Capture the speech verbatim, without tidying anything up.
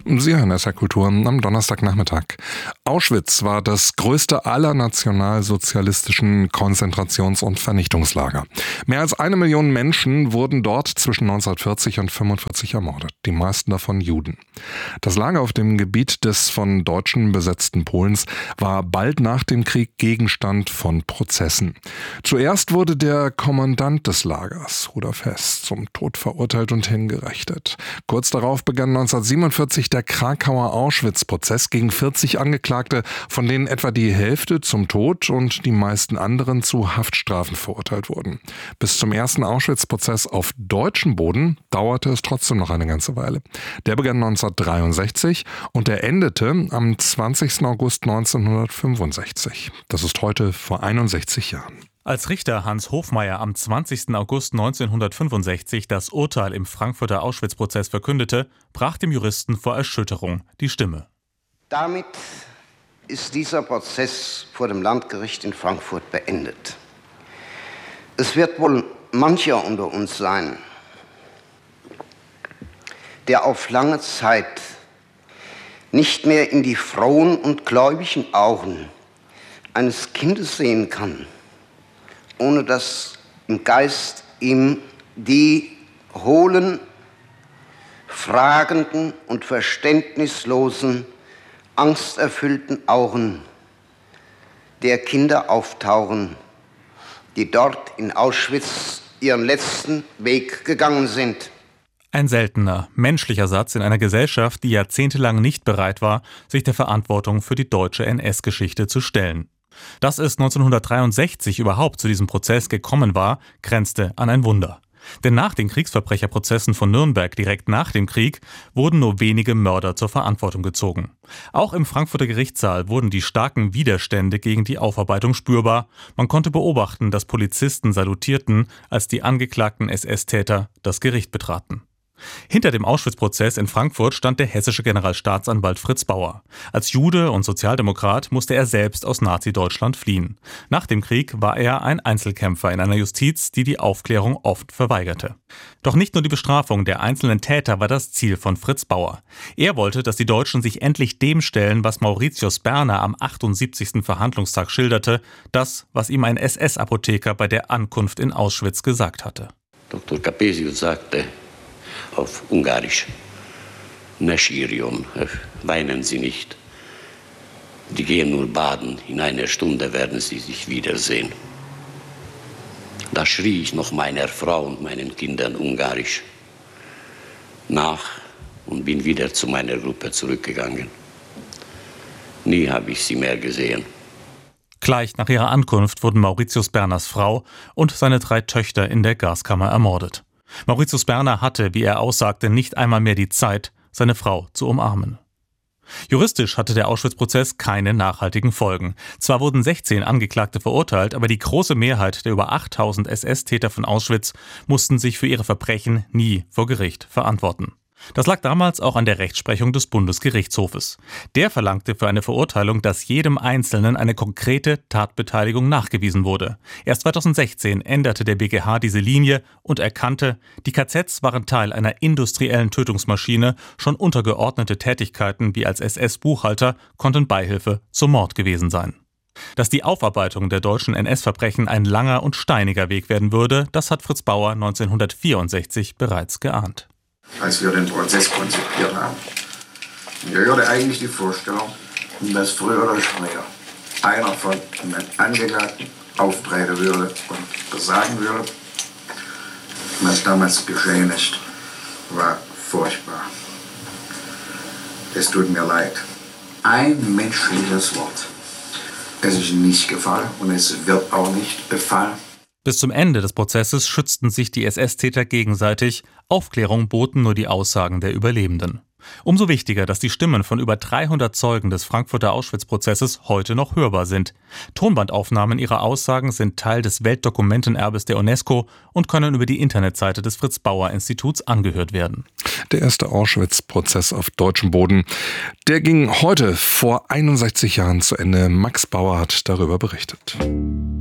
Sie hören S R Kultur am Donnerstagnachmittag. Auschwitz war das größte aller nationalsozialistischen Konzentrations- und Vernichtungslager. Mehr als eine Million Menschen wurden dort zwischen neunzehnhundertvierzig und fünfundvierzig ermordet, die meisten davon Juden. Das Lager auf dem Gebiet des von Deutschen besetzten Polens war bald nach dem Krieg Gegenstand von Prozessen. Zuerst wurde der Kommandant des Lagers, Rudolf Hess, zum Tod verurteilt und hingerichtet. Kurz darauf begann neunzehnhundertsiebenundvierzig der Krakauer Auschwitz-Prozess gegen vierzig Angeklagte, von denen etwa die Hälfte zum Tod und die meisten anderen zu Haftstrafen verurteilt wurden. Bis zum ersten Auschwitz-Prozess auf deutschem Boden dauerte es trotzdem noch eine ganze Weile. Der begann neunzehnhundertdreiundsechzig und er endete am zwanzigsten August neunzehnhundertfünfundsechzig. Das ist heute vor einundsechzig Jahren. Als Richter Hans Hofmeier am zwanzigsten August neunzehnhundertfünfundsechzig das Urteil im Frankfurter Auschwitz-Prozess verkündete, brach dem Juristen vor Erschütterung die Stimme. Damit ist dieser Prozess vor dem Landgericht in Frankfurt beendet. Es wird wohl mancher unter uns sein, der auf lange Zeit nicht mehr in die frohen und gläubigen Augen eines Kindes sehen kann, ohne dass im Geist ihm die hohlen, fragenden und verständnislosen, angsterfüllten Augen der Kinder auftauchen, die dort in Auschwitz ihren letzten Weg gegangen sind. Ein seltener, menschlicher Satz in einer Gesellschaft, die jahrzehntelang nicht bereit war, sich der Verantwortung für die deutsche N S-Geschichte zu stellen. Dass es neunzehnhundertdreiundsechzig überhaupt zu diesem Prozess gekommen war, grenzte an ein Wunder. Denn nach den Kriegsverbrecherprozessen von Nürnberg direkt nach dem Krieg wurden nur wenige Mörder zur Verantwortung gezogen. Auch im Frankfurter Gerichtssaal wurden die starken Widerstände gegen die Aufarbeitung spürbar. Man konnte beobachten, dass Polizisten salutierten, als die angeklagten S S-Täter das Gericht betraten. Hinter dem Auschwitz-Prozess in Frankfurt stand der hessische Generalstaatsanwalt Fritz Bauer. Als Jude und Sozialdemokrat musste er selbst aus Nazi-Deutschland fliehen. Nach dem Krieg war er ein Einzelkämpfer in einer Justiz, die die Aufklärung oft verweigerte. Doch nicht nur die Bestrafung der einzelnen Täter war das Ziel von Fritz Bauer. Er wollte, dass die Deutschen sich endlich dem stellen, was Mauritius Berner am achtundsiebzigsten Verhandlungstag schilderte, das, was ihm ein S S-Apotheker bei der Ankunft in Auschwitz gesagt hatte. Doktor Capesius sagte auf Ungarisch: Ne sírjon, weinen Sie nicht. Die gehen nur baden, in einer Stunde werden sie sich wiedersehen. Da schrie ich noch meiner Frau und meinen Kindern Ungarisch nach und bin wieder zu meiner Gruppe zurückgegangen. Nie habe ich sie mehr gesehen. Gleich nach ihrer Ankunft wurden Mauritius Berners Frau und seine drei Töchter in der Gaskammer ermordet. Mauritius Berner hatte, wie er aussagte, nicht einmal mehr die Zeit, seine Frau zu umarmen. Juristisch hatte der Auschwitz-Prozess keine nachhaltigen Folgen. Zwar wurden sechzehn Angeklagte verurteilt, aber die große Mehrheit der über achttausend S S-Täter von Auschwitz mussten sich für ihre Verbrechen nie vor Gericht verantworten. Das lag damals auch an der Rechtsprechung des Bundesgerichtshofes. Der verlangte für eine Verurteilung, dass jedem Einzelnen eine konkrete Tatbeteiligung nachgewiesen wurde. Erst zweitausendsechzehn änderte der B G H diese Linie und erkannte, die K Zs waren Teil einer industriellen Tötungsmaschine, schon untergeordnete Tätigkeiten wie als S S-Buchhalter konnten Beihilfe zum Mord gewesen sein. Dass die Aufarbeitung der deutschen N S-Verbrechen ein langer und steiniger Weg werden würde, das hat Fritz Bauer neunzehnhundertvierundsechzig bereits geahnt. Als wir den Prozess konzipiert haben. Wir hatten eigentlich die Vorstellung, dass früher oder später einer von den Angeklagten auftreten würde und sagen würde, was damals geschehen ist, war furchtbar. Es tut mir leid. Ein menschliches Wort. Es ist nicht gefallen und es wird auch nicht gefallen. Bis zum Ende des Prozesses schützten sich die S S-Täter gegenseitig, Aufklärung boten nur die Aussagen der Überlebenden. Umso wichtiger, dass die Stimmen von über dreihundert Zeugen des Frankfurter Auschwitz-Prozesses heute noch hörbar sind. Tonbandaufnahmen ihrer Aussagen sind Teil des Weltdokumentenerbes der UNESCO und können über die Internetseite des Fritz-Bauer-Instituts angehört werden. Der erste Auschwitz-Prozess auf deutschem Boden, der ging heute vor einundsechzig Jahren zu Ende. Max Bauer hat darüber berichtet.